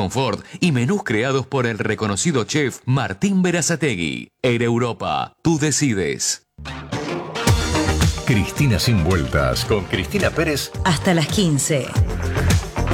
confort y menús creados por el reconocido chef Martín Berazategui. Air Europa, tú decides. Cristina sin vueltas con Cristina Pérez Hasta las 15.